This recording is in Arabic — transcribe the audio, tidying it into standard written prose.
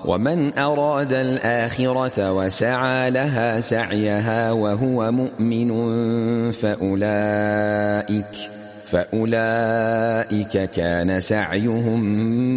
ومن أراد الآخرة وسعى لها سعيها وهو مؤمن فأولئك كان سعيهم